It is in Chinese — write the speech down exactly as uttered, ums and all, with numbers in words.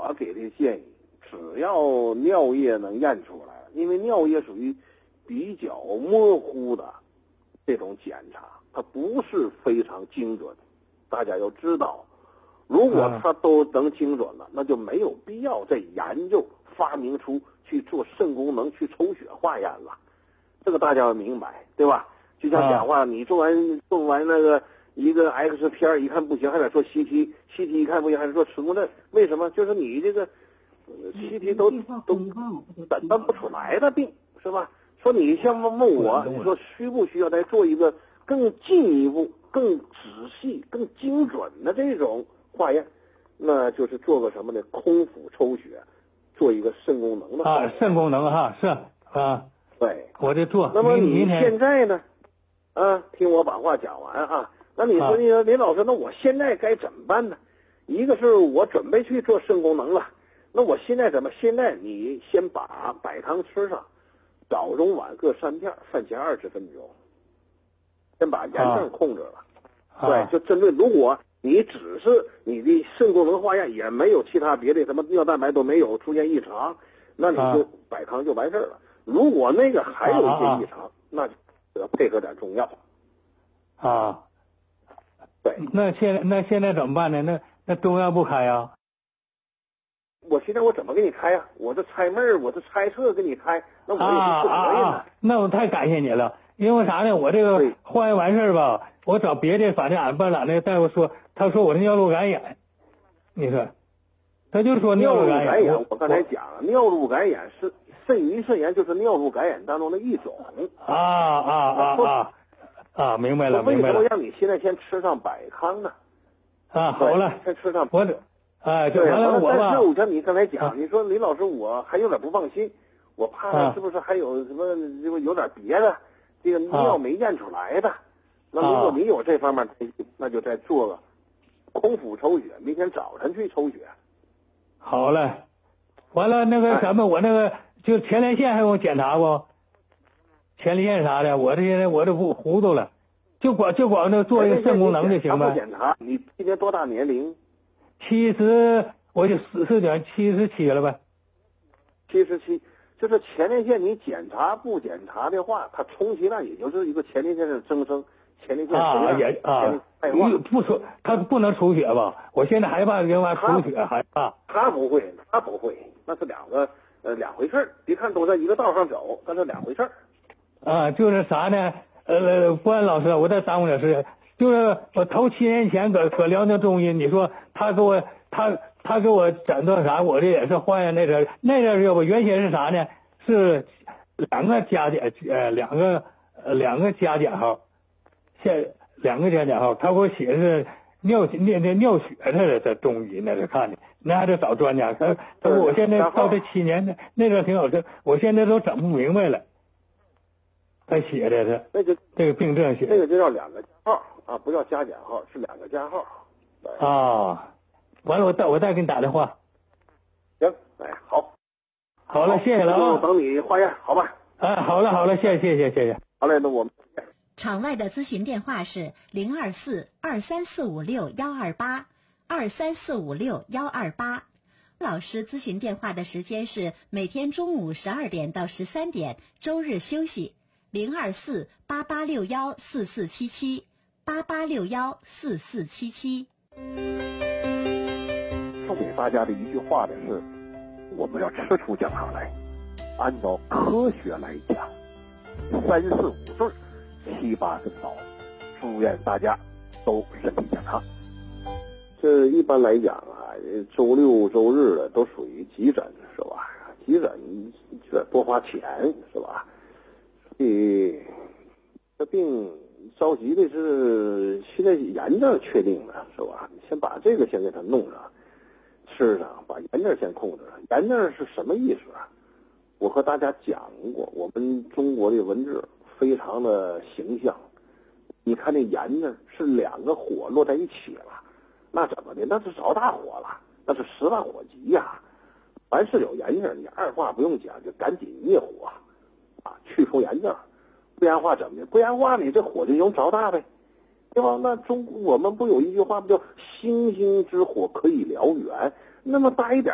我给的建议，只要尿液能验出来，因为尿液属于比较模糊的这种检查，它不是非常精准。大家要知道，如果它都能精准了，那就没有必要再研究发明出去做肾功能去抽血化验了。这个大家要明白，对吧？就像讲话，你做完做完那个一个 X 片一看不行，还得做 C T，C T 一看不行，还得做磁共振。为什么？就是你这个 C T 都都诊断不出来的病，是吧？说你像问问我，你说需不需要再做一个更进一步、更仔细、更精准的这种化验？那就是做个什么呢？空腹抽血，做一个肾功能的化验啊，肾功能哈是啊， 对， 我这做。 那么你现在呢？啊，听我把话讲完啊。那你说，你说林老师，那我现在该怎么办呢？一个是我准备去做肾功能了，那我现在怎么？现在你先把白糖吃上，早中晚各三片，饭前二十分钟，先把炎症控制了。 啊、 对，就针对如果你只是你的肾功能化验也没有其他别的什么尿蛋白都没有出现异常，那你就白糖就完事儿了。如果那个还有一些异常，那就要配合点中药。 啊， 对。 那现在那现在怎么办呢？那那中药不开呀？ 我现在我怎么给你开呀？我这猜闷儿，我这猜测给你开，那我也是不责任的。 那我太感谢你了，因为啥呢？我这个化验完事儿吧，我找别的，反正俺班长那个大夫说，他说我是尿路感染，你说，他就说尿路感染。我我刚才讲了，尿路感染是肾盂肾炎，就是尿路感染当中的一种。 啊啊啊啊啊！明白了，明白了。 为什么让你现在先吃上百康呢？ 啊，好了， 先吃上我这。哎，就完了我吧。 但是我像你刚才讲，啊、你说林老师，我还有点不放心，我怕他是不是还有什么，就有点别的，这个尿没验出来的。啊、那如果你有这方面，那就再做个空腹抽血，明天早晨去抽血。 好嘞，完了那个咱们、哎、我那个就前列腺还用检查不？前列腺啥的，我这现在我这不糊涂了，就光就光那做一个肾功能就行呗。 检查，你今年多大年龄？ 七十，我就四十点七十七了呗。 七十七，就是前列腺你检查不检查的话，它充其量也就是一个前列腺的增生，前列腺啊也啊，不出它不能出血吧？我现在害怕另外出血，害怕。 他不会，他不会，那是两个呃两回事儿。别看都在一个道上走，那是两回事儿。 啊，就是啥呢？呃，关老师，我再耽误点时间。就是我头七年前搁搁辽宁中医，你说他给我他他给我诊断啥，我这也是化验那阵那阵儿我原先是啥呢？是两个加减呃两个呃两个加减号，现两个加减号，他给我写的是尿那那尿血他是在中医那是看的，那还得找专家。他他说我现在到这七年呢，那阵挺好吃，我现在都整不明白了。他写的是那就这个病症写， 那个就叫两个加号啊，不叫加减号，是两个加号。 啊，完了我再我再给你打电话。 行，哎，好， 好了，谢谢了啊。 等你化验，好吧？ 哎，好了好了，谢谢谢谢谢谢。 好嘞，那我们。 场外的咨询电话是零二四二三四五六幺二八二三四五六幺二八。老师咨询电话的时间是每天中午十二点到十三点，周日休息。零二四八八六幺四四七七八八六幺四四七七。 送给大家的一句话呢是：我们要吃出讲堂来，按照科学来讲，三四五对，七八分饱。祝愿大家都身体健康。这一般来讲啊，周六周日的都属于急诊是吧？急诊这多花钱是吧？所以这病着急的是现在炎症确定了是吧？先把这个先给他弄上，吃上，把炎症先控制上。炎症是什么意思啊？我和大家讲过，我们中国的文字非常的形象。你看那炎症是两个火落在一起了，那怎么的？那是着大火了，那是十万火急呀、啊！凡是有炎症，你二话不用讲，就赶紧灭火啊，去除炎症。不然话怎么的？不然话你这火就容易着大呗，对吧？那中我们不有一句话不叫星星之火可以燎原？那么大一点